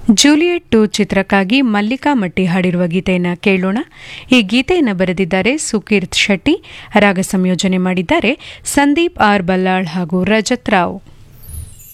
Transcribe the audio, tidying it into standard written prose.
Juliet 2 ಚಿತ್ರಕ್ಕಾಗಿ ಮಲ್ಲಿಕಾ ಮಟ್ಟಿ ಹಾಡಿರುವ ಗೀತೆಯನ್ನು ಕೇಳೋಣ. ಈ ಗೀತೆಯನ್ನು ಬರೆದಿದ್ದಾರೆ ಸುಕೀರ್ತ್ ಶೆಟ್ಟಿ, ರಾಗ ಸಂಯೋಜನೆ ಮಾಡಿದ್ದಾರೆ ಸಂದೀಪ್ ಆರ್ ಬಲ್ಲಾಳ್ ಹಾಗೂ ರಜತ್ ರಾವ್.